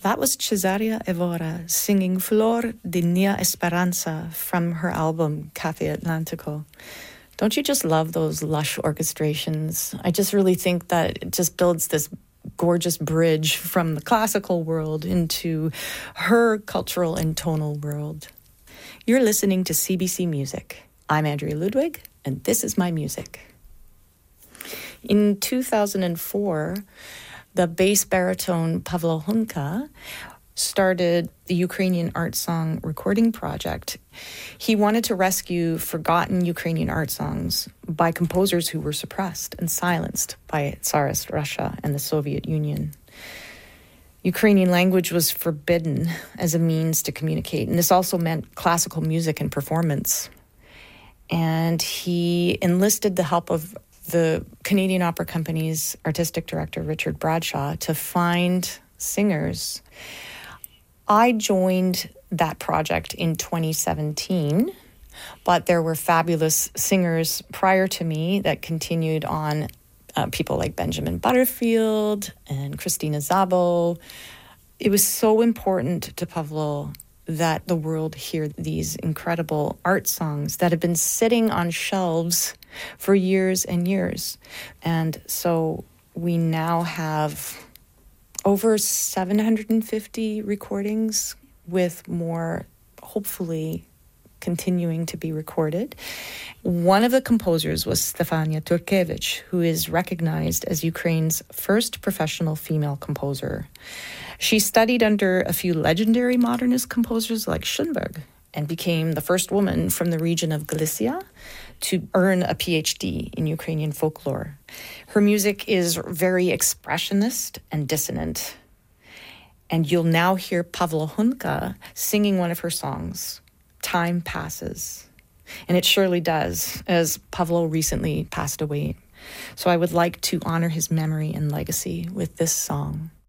That was Cesaria Evora singing Flor de Nia Esperanza from her album Café Atlántico. Don't you just love those lush orchestrations? I just really think that it just builds this gorgeous bridge from the classical world into her cultural and tonal world. You're listening to CBC Music. I'm Andrea Ludwig, and this is my music. In 2004, the bass baritone Pavlo Hunka started the Ukrainian art song recording project. He wanted to rescue forgotten Ukrainian art songs by composers who were suppressed and silenced by Tsarist Russia and the Soviet Union. Ukrainian language was forbidden as a means to communicate, and this also meant classical music and performance. And he enlisted the help of the Canadian Opera Company's artistic director, Richard Bradshaw, to find singers. I joined that project in 2017, but there were fabulous singers prior to me that continued on, people like Benjamin Butterfield and Christina Szabo. It was so important to Pavlo that the world hear these incredible art songs that have been sitting on shelves for years and years. And so we now have over 750 recordings, with more hopefully continuing to be recorded. One of the composers was Stefania Turkevich, who is recognized as Ukraine's first professional female composer. She studied under a few legendary modernist composers like Schoenberg and became the first woman from the region of Galicia to earn a PhD in Ukrainian folklore. Her music is very expressionist and dissonant. And you'll now hear Pavlo Hunka singing one of her songs, Time Passes. And it surely does, as Pavlo recently passed away. So I would like to honor his memory and legacy with this song.